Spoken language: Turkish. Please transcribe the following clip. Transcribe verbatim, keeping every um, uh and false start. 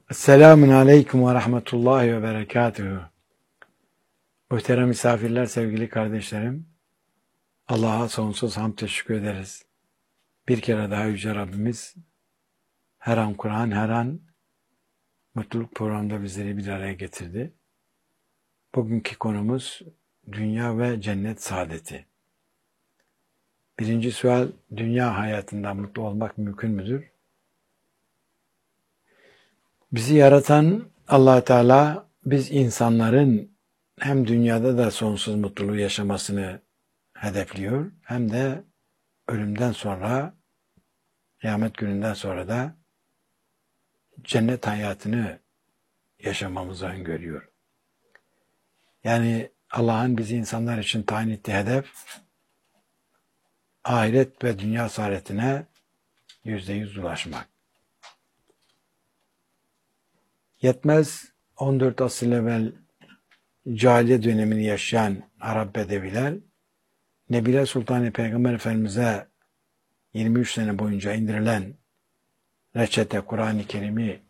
Selamun Aleyküm ve Rahmetullahi ve Berekatuhu. Muhterem misafirler, sevgili kardeşlerim, Allah'a sonsuz hamd teşekkür ederiz. Bir kere daha Yüce Rabbimiz her an Kur'an, her an mutluluk programında bizleri bir araya getirdi. Bugünkü konumuz dünya ve cennet saadeti. Birinci sual, dünya hayatında mutlu olmak mümkün müdür? Bizi yaratan Allah Teala biz insanların hem dünyada da sonsuz mutluluğu yaşamasını hedefliyor, hem de ölümden sonra, kıyamet gününden sonra da cennet hayatını yaşamamızı öngörüyor. Yani Allah'ın bizi insanlar için tayin ettiği hedef, ahiret ve dünya saadetine yüzde yüz ulaşmak. Yetmez on dört asır evvel cahiliye dönemini yaşayan Arap Bedeviler, Nebile Sultan Peygamber Efendimiz'e yirmi üç sene boyunca indirilen reçete Kur'an-ı Kerim'i